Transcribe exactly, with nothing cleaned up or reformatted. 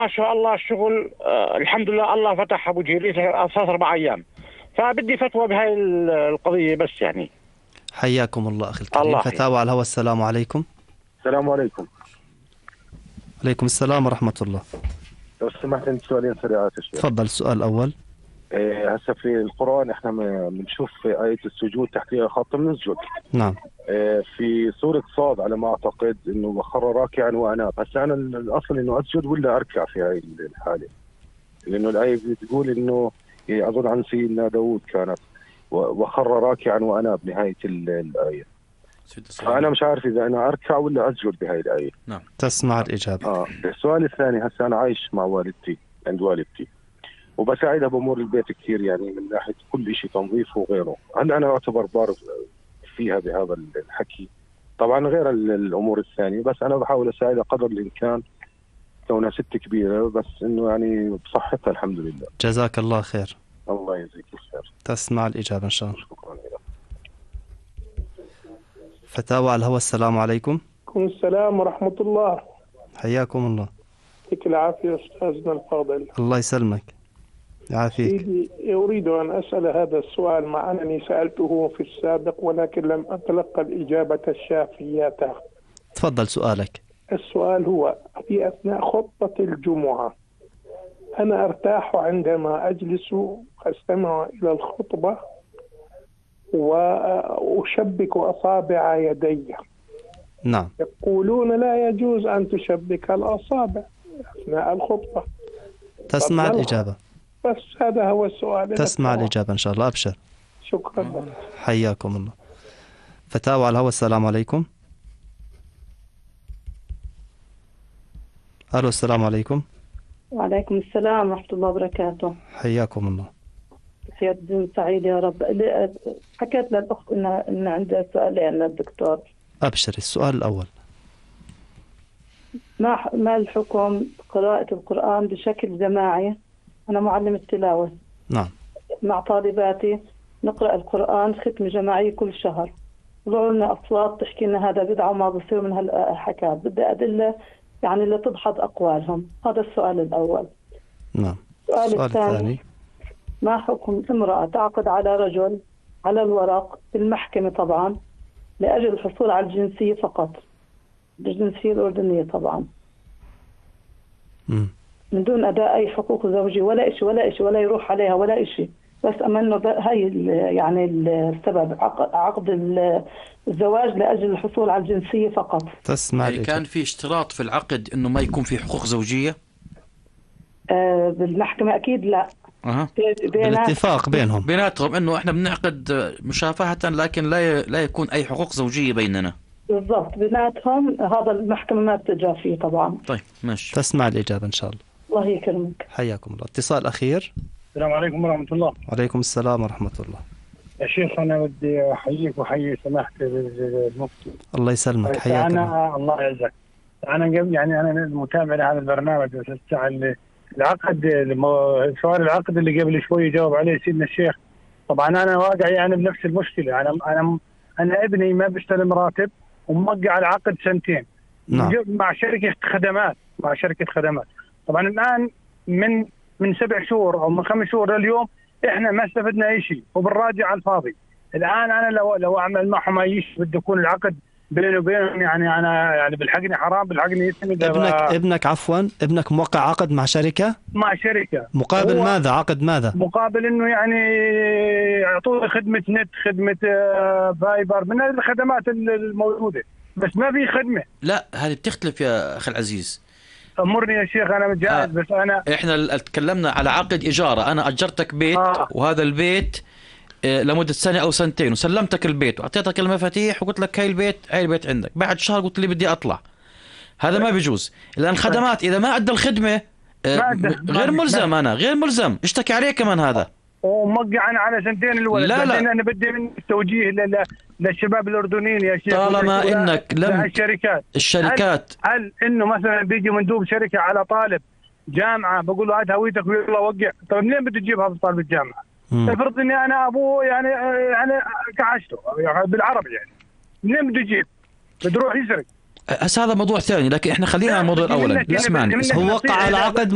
ما شاء الله الشغل آه الحمد لله، الله فتح ابو جيلي ثلاث اربع ايام، فبدي فتوى بهاي القضيه بس يعني. حياكم الله أخي الكريم. الله فتاوى على الهواء. السلام عليكم. السلام عليكم. عليكم السلام ورحمة الله. لو سمحت عندي سؤالين سريعات يا شيخ. تفضل. السؤال الأول. إيه هسه في القرآن احنا بنشوف في آية السجود تحتها خط بنسجد. نعم. إيه في سورة صاد على ما أعتقد إنه وخر راكعا وأناب. هسه أنا الأصل إنه أسجد ولا أركع في هاي الحالة؟ لأنه الآية بتقول إنه أظن عن سيدنا داود كانت وخر راكعا وأناب نهاية الآية. فأنا مش عارف إذا أنا أركع ولا أسجد بهاي الآية. نعم. تسمع الإجابة. آه السؤال الثاني، هسه أنا عايش مع والدتي عند والدتي وبساعدها بأمور البيت كثير، يعني من ناحية كل شيء تنظيف وغيره. هل أنا أعتبر بار فيها بهذا الحكي؟ طبعا غير الأمور الثانية، بس أنا بحاول أساعدها قدر الإمكان كونها ست كبيرة، بس إنه يعني بصحتها الحمد لله. جزاك الله خير. الله يجزيك الخير. تسمع الإجابة إن شاء الله. شكرا لك. فتاوى على الهواء. السلام عليكم. عليكم السلام ورحمة الله. حياكم الله. يعطيك العافية أستاذنا الفاضل. الله يسلمك. يعافيك. سيدي أريد أن أسأل هذا السؤال، مع أنني سألته في السابق ولكن لم أتلقى الإجابة الشافية. تفضل سؤالك. السؤال هو: في أثناء خطبة الجمعة أنا أرتاح عندما أجلس أستمع إلى الخطبة وأشبك أصابع يدي. نعم. يقولون لا يجوز أن تشبك الأصابع أثناء الخطبة. تسمع الإجابة. بس هذا هو السؤال. تسمع الإجابة إن شاء الله. أبشر. شكرا لك. حياكم الله. فتاوى على الهواء. السلام عليكم. ألو. السلام عليكم. وعليكم السلام ورحمة الله وبركاته. حياكم الله. سيادة الدين سعيد يا رب. حكيت للأخت إن إن عندها سؤالين للدكتور. أبشر. السؤال الأول: ما ما الحكم قراءة القرآن بشكل جماعي؟ أنا معلمة تلاوة. نعم. مع طالباتي نقرأ القرآن ختم جماعي كل شهر. ظهر لنا أصوات تحكي لنا هذا بدعة وما بصير من هالحكايات، بدي أدلة يعني اللي تدحض أقوالهم. هذا السؤال الأول. نعم. السؤال, السؤال الثاني: الثاني: ما حكم امرأة تعقد على رجل على الورق في المحكمة طبعا لأجل الحصول على الجنسية فقط، الجنسية الأردنية طبعا، م. من دون أداء أي حقوق زوجية ولا إشي ولا إشي ولا يروح عليها ولا إشي، بس أمنه هاي يعني السبب عقد الزواج لأجل الحصول على الجنسية فقط. تسمع يعني كان في اشتراط في العقد إنه ما يكون في حقوق زوجية؟ آه بالمحكمة أكيد لا. أه. بالاتفاق بينهم بيناتهم إنه إحنا بنعقد مشافهة لكن لا لا يكون أي حقوق زوجية بيننا. بالضبط بيناتهم، هذا المحكمة ما بتجرى فيه طبعا. طيب ماشي. تسمع الإجابة إن شاء الله. الله يكرمك. حياكم الله. اتصال أخير. السلام عليكم ورحمة الله. وعليكم السلام ورحمة الله. يا شيخ أنا بدي أحييك وحيي سماحة المفتي. الله يسلمك. حياك أنا الله يعزك. أنا يعني أنا متابع لهذا البرنامج بس الساعة العقد سؤال العقد اللي قبل شوي جاوب عليه سيدنا الشيخ. طبعا أنا واقع يعني بنفس المشكلة. أنا أنا أنا ابني ما بيستلم راتب وموقع العقد سنتين. نعم. مع شركة خدمات مع شركة خدمات. طبعا الآن من من سبع شهور أو من خمس شهور لليوم إحنا ما استفدنا أي شيء وبنراجع على الفاضي. الآن أنا لو لو أعمل معهم أي شيء بده يكون العقد بيني وبينهم يعني أنا يعني بالحقني حرام بالحقني يتم. ابنك بقى... ابنك عفوا ابنك موقع عقد مع شركة مع شركة مقابل ماذا؟ عقد ماذا؟ مقابل إنه يعني يعطوه خدمة نت، خدمة فايبر، من الخدمات الموجودة، بس ما في خدمة. لا هذه بتختلف يا أخي العزيز. أمرني يا شيخ أنا متجاهز. آه. بس أنا إحنا تكلمنا على عقد إجارة. أنا أجرتك بيت. آه. وهذا البيت لمدة سنة أو سنتين وسلمتك البيت وأعطيتك المفاتيح وقلت لك هاي البيت هاي البيت عندك. بعد شهر قلت لي بدي أطلع. هذا ما بيجوز. لأن الخدمات إذا ما أدى الخدمة غير ملزم. أنا غير ملزم اشتكي عليه كمان هذا. وموقع أنا على سنتين الولد. لا لا أنا بدي من التوجيه للشباب الأردنيين يا شيخ. طالما إنك لم الشركات الشركات هل, هل إنه مثلا بيجي مندوب شركة على طالب جامعة بقول له هات هويتك ويلا وقع. طيب منين بده تجيب هذا طالب الجامعة؟ افرض اني انا ابوه يعني يعني كعشته يعني بالعربي يعني منين بده يجيب؟ بده يروح يسرق. هذا موضوع ثاني لكن احنا خلينا على الموضوع الاولاني. اسمعني. هو وقع على عقد